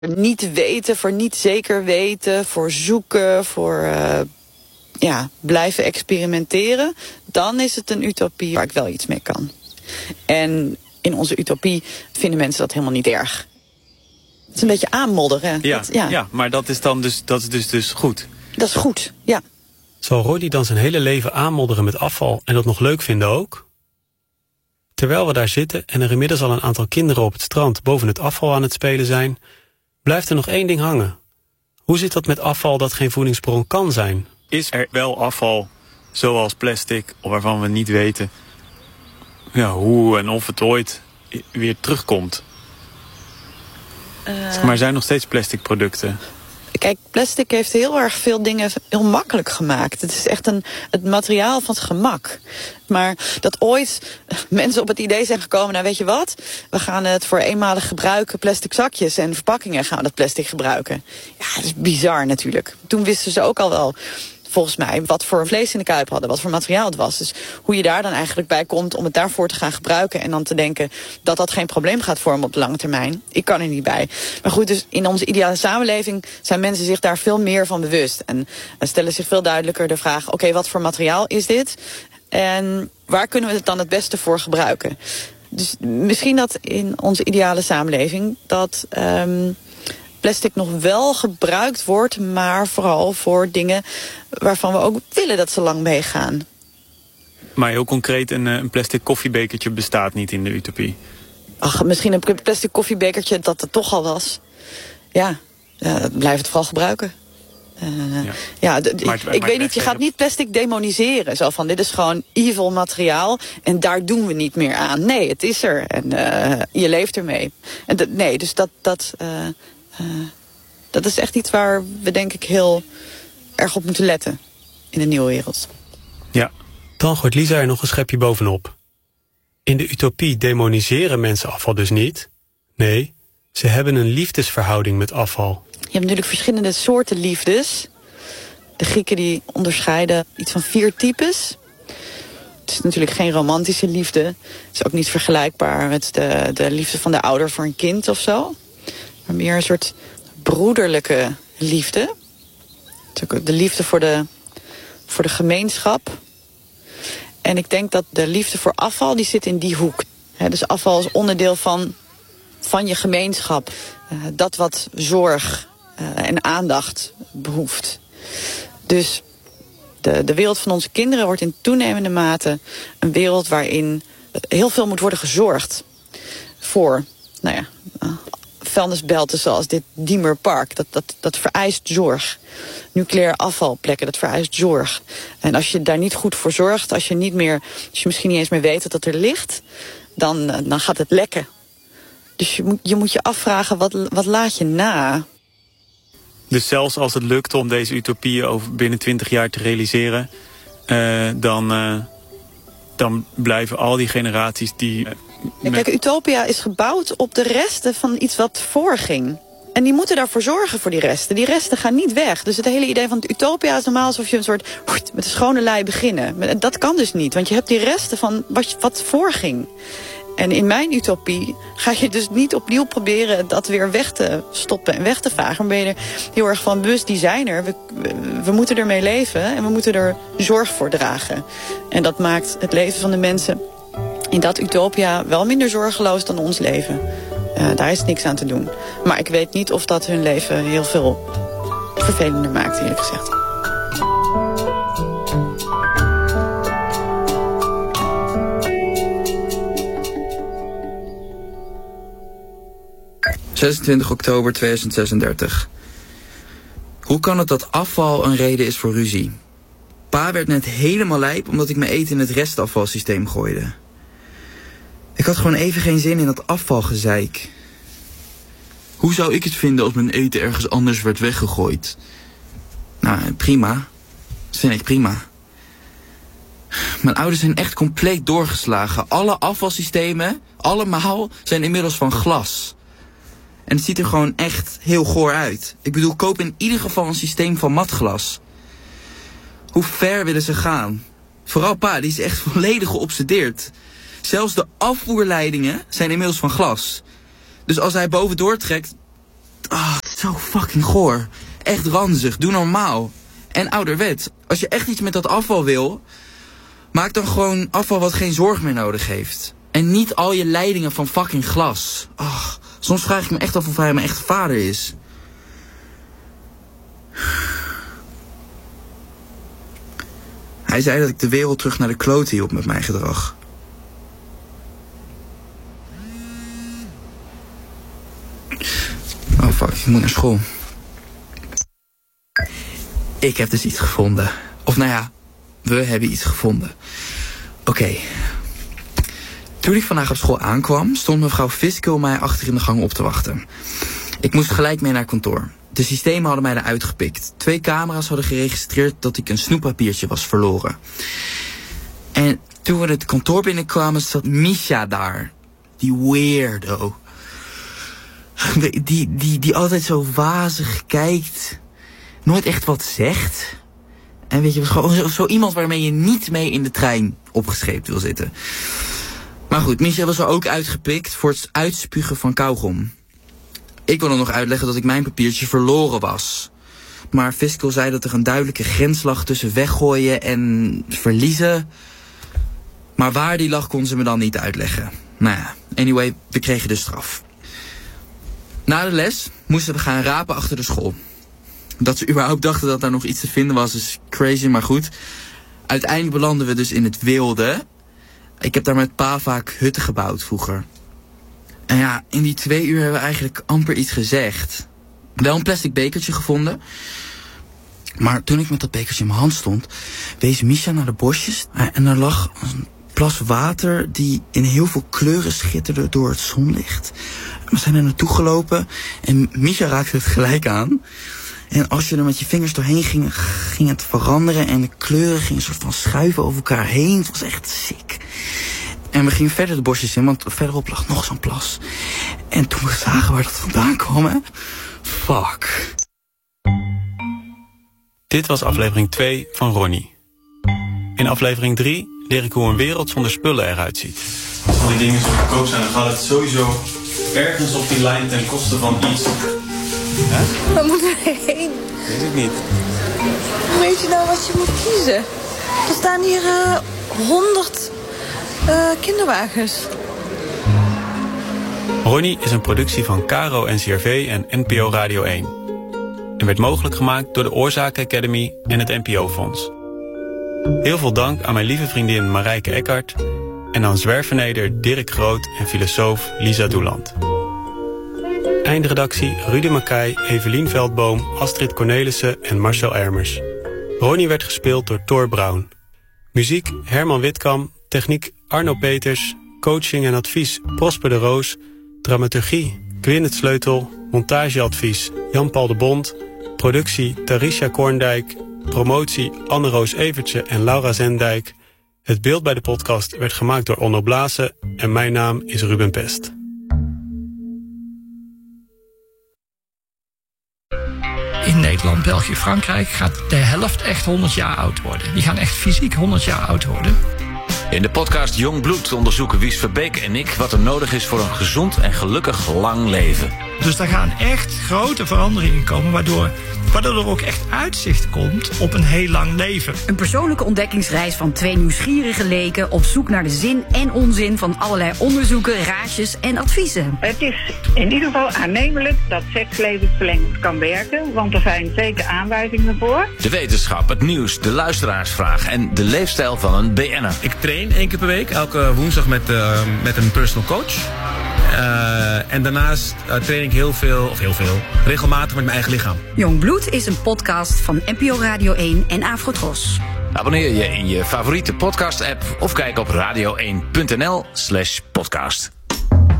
Niet weten, voor niet zeker weten, voor zoeken, voor blijven experimenteren. Dan is het een utopie waar ik wel iets mee kan. En in onze utopie vinden mensen dat helemaal niet erg. Het is een beetje aanmodderen. Ja, maar dat is dan dus goed. Dat is goed, ja. Zal Roddy dan zijn hele leven aanmodderen met afval en dat nog leuk vinden ook? Terwijl we daar zitten en er inmiddels al een aantal kinderen op het strand boven het afval aan het spelen zijn, blijft er nog één ding hangen. Hoe zit dat met afval dat geen voedingsbron kan zijn? Is er wel afval, zoals plastic, waarvan we niet weten hoe en of het ooit weer terugkomt? Maar er zijn nog steeds plastic producten. Kijk, plastic heeft heel erg veel dingen heel makkelijk gemaakt. Het is echt het materiaal van het gemak. Maar dat ooit mensen op het idee zijn gekomen, nou weet je wat? We gaan het voor eenmalig gebruiken, plastic zakjes en verpakkingen gaan we dat plastic gebruiken. Ja, dat is bizar natuurlijk. Toen wisten ze ook al wel, volgens mij, wat voor vlees in de kuip hadden, wat voor materiaal het was. Dus hoe je daar dan eigenlijk bij komt om het daarvoor te gaan gebruiken en dan te denken dat dat geen probleem gaat vormen op de lange termijn. Ik kan er niet bij. Maar goed, dus in onze ideale samenleving zijn mensen zich daar veel meer van bewust. En stellen zich veel duidelijker de vraag, oké, wat voor materiaal is dit? En waar kunnen we het dan het beste voor gebruiken? Dus misschien dat in onze ideale samenleving dat plastic nog wel gebruikt wordt, maar vooral voor dingen waarvan we ook willen dat ze lang meegaan. Maar heel concreet, een plastic koffiebekertje bestaat niet in de utopie. Ach, misschien een plastic koffiebekertje dat het toch al was. Ja, blijf het vooral gebruiken. Ik weet niet, je gaat niet plastic demoniseren. Zo van, dit is gewoon evil materiaal en daar doen we niet meer aan. Nee, het is er en je leeft ermee. En dus dat is echt iets waar we denk ik heel erg op moeten letten in de nieuwe wereld. Ja, dan gooit Lisa er nog een schepje bovenop. In de utopie demoniseren mensen afval dus niet. Nee, ze hebben een liefdesverhouding met afval. Je hebt natuurlijk verschillende soorten liefdes. De Grieken die onderscheiden iets van 4 types. Het is natuurlijk geen romantische liefde. Het is ook niet vergelijkbaar met de liefde van de ouder voor een kind of zo. Maar meer een soort broederlijke liefde. De liefde voor de gemeenschap. En ik denk dat de liefde voor afval, die zit in die hoek. Dus afval is onderdeel van je gemeenschap. Dat wat zorg en aandacht behoeft. Dus de wereld van onze kinderen wordt in toenemende mate een wereld waarin heel veel moet worden gezorgd voor, vuilnisbelten zoals dit Diemerpark. Dat vereist zorg. Nucleair afvalplekken, dat vereist zorg. En als je daar niet goed voor zorgt, als je misschien niet eens meer weet dat het er ligt, dan gaat het lekken. Dus je moet je afvragen, wat laat je na? Dus zelfs als het lukt om deze utopieën binnen 20 jaar te realiseren, dan blijven al die generaties die... Kijk, Utopia is gebouwd op de resten van iets wat voorging. En die moeten daarvoor zorgen voor die resten. Die resten gaan niet weg. Dus het hele idee van het Utopia is normaal alsof je een soort met een schone lei beginnen. Dat kan dus niet, want je hebt die resten van wat voorging. En in mijn utopie ga je dus niet opnieuw proberen dat weer weg te stoppen en weg te vagen. Maar ben je er heel erg van bewust, die zijn er. We moeten ermee leven en we moeten er zorg voor dragen. En dat maakt het leven van de mensen in dat utopia wel minder zorgeloos dan ons leven. Daar is niks aan te doen. Maar ik weet niet of dat hun leven heel veel vervelender maakt, eerlijk gezegd. ...26 oktober 2036. Hoe kan het dat afval een reden is voor ruzie? Pa werd net helemaal lijp omdat ik mijn eten in het restafvalsysteem gooide. Ik had gewoon even geen zin in dat afvalgezeik. Hoe zou ik het vinden als mijn eten ergens anders werd weggegooid? Nou, prima. Dat vind ik prima. Mijn ouders zijn echt compleet doorgeslagen. Alle afvalsystemen, allemaal, zijn inmiddels van glas. En het ziet er gewoon echt heel goor uit. Ik bedoel, koop in ieder geval een systeem van matglas. Hoe ver willen ze gaan? Vooral pa, die is echt volledig geobsedeerd. Zelfs de afvoerleidingen zijn inmiddels van glas. Dus als hij bovendoor trekt, Zo fucking goor. Echt ranzig, doe normaal. En ouderwets. Als je echt iets met dat afval wil, maak dan gewoon afval wat geen zorg meer nodig heeft. En niet al je leidingen van fucking glas. Soms vraag ik me echt af of hij mijn echte vader is. Hij zei dat ik de wereld terug naar de kloot hielp met mijn gedrag. Oh fuck, ik moet naar school. Ik heb dus iets gevonden. Of nou ja, we hebben iets gevonden. Oké. Toen ik vandaag op school aankwam, stond mevrouw Fiskel mij achter in de gang op te wachten. Ik moest gelijk mee naar kantoor. De systemen hadden mij eruit gepikt. 2 camera's hadden geregistreerd dat ik een snoeppapiertje was verloren. En toen we het kantoor binnenkwamen, zat Misha daar. Die weirdo. Die altijd zo wazig kijkt. Nooit echt wat zegt. En weet je, gewoon zo iemand waarmee je niet mee in de trein opgescheept wil zitten. Maar goed, Misha was er ook uitgepikt voor het uitspugen van kauwgom. Ik wilde nog uitleggen dat ik mijn papiertje verloren was. Maar Fiscal zei dat er een duidelijke grens lag tussen weggooien en verliezen. Maar waar die lag kon ze me dan niet uitleggen. Nou ja, anyway, we kregen de straf. Na de les moesten we gaan rapen achter de school. Dat ze überhaupt dachten dat daar nog iets te vinden was is crazy, maar goed. Uiteindelijk belanden we dus in het wilde. Ik heb daar met pa vaak hutten gebouwd vroeger. En ja, in die 2 uur hebben we eigenlijk amper iets gezegd. Wel een plastic bekertje gevonden. Maar toen ik met dat bekertje in mijn hand stond, wees Misha naar de bosjes. En er lag een plas water die in heel veel kleuren schitterde door het zonlicht. We zijn er naartoe gelopen en Misha raakte het gelijk aan. En als je er met je vingers doorheen ging, ging het veranderen. En de kleuren gingen een soort van schuiven over elkaar heen. Het was echt sick. En we gingen verder de bosjes in, want verderop lag nog zo'n plas. En toen we zagen waar dat vandaan kwam, hè? Fuck. Dit was aflevering 2 van Ronnie. In aflevering 3 leer ik hoe een wereld zonder spullen eruit ziet. Als al die dingen zo goedkoop zijn, dan gaat het sowieso ergens op die lijn ten koste van iets. Hè? Waar moeten we heen? Weet ik niet. Weet je nou wat je moet kiezen? Er staan hier 100 kinderwagens. Ronnie is een productie van Caro NCRV en NPO Radio 1. En werd mogelijk gemaakt door de Oorzaken Academy en het NPO-fonds. Heel veel dank aan mijn lieve vriendin Marijke Eckart en aan zwerverneder Dirk Groot en filosoof Lisa Doeland. Eindredactie Rudy Mackay, Evelien Veldboom, Astrid Cornelissen en Marcel Ermers. Ronnie werd gespeeld door Thor Braun. Muziek Herman Witkam, techniek Arno Peters, coaching en advies Prosper de Roos, dramaturgie Gwyneth Sleutel, montageadvies Jan-Paul de Bond, productie Tarisha Korndijk, promotie Anne-Roos Evertse en Laura Zendijk. Het beeld bij de podcast werd gemaakt door Onno Blazen en mijn naam is Ruben Pest. In Nederland, België, Frankrijk gaat de helft echt 100 jaar oud worden. Die gaan echt fysiek 100 jaar oud worden. In de podcast Jong Bloed onderzoeken Wies Verbeek en ik wat er nodig is voor een gezond en gelukkig lang leven. Dus daar gaan echt grote veranderingen komen, waardoor er ook echt uitzicht komt op een heel lang leven. Een persoonlijke ontdekkingsreis van 2 nieuwsgierige leken op zoek naar de zin en onzin van allerlei onderzoeken, raadsjes en adviezen. Het is in ieder geval aannemelijk dat sekslevensverlengend kan werken, want er zijn zeker aanwijzingen voor. De wetenschap, het nieuws, de luisteraarsvraag en de leefstijl van een BN'er. Ik train 1 keer per week, elke woensdag met een personal coach. En daarnaast train ik regelmatig met mijn eigen lichaam. Jong Bloed is een podcast van NPO Radio 1 en Afrotros. Abonneer je in je favoriete podcast-app of kijk op radio1.nl/podcast.